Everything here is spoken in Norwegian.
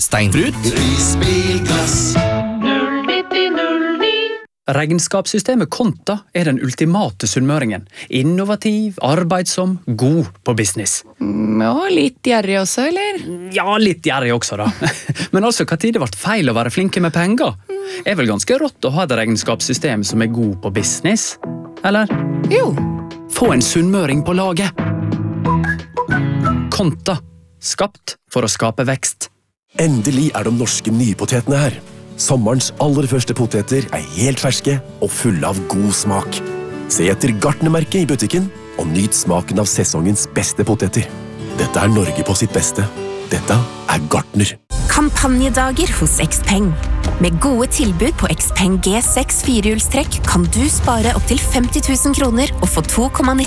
steinfrut. Prisbilglass. 09009. Regnskapssystemet Konta den ultimate sunnmøringen. Innovativ, arbeidsom, god på business. Og litt gjerrig også, eller? Ja, litt gjerrig også da. Men altså, hva tid det ble feil å være flinke med penger? Vel ganske rått å ha et regnskapssystem som god på business? Eller? Jo. Få en sunnmøring på laget. Konta. Skapt for å skape vekst. Endelig de norske nypotetene her. Sommerens aller første poteter helt ferske og fulle av god smak. Se etter Gartnermerket i butikken og nyt smaken av sesongens beste poteter. Dette Norge på sitt beste. Dette Gartner. Kampanjedager hos Xpeng. Med gode tilbud på Xpeng G6 firehjulstrekk kan du spare opp til 50 000 kroner og få 2,99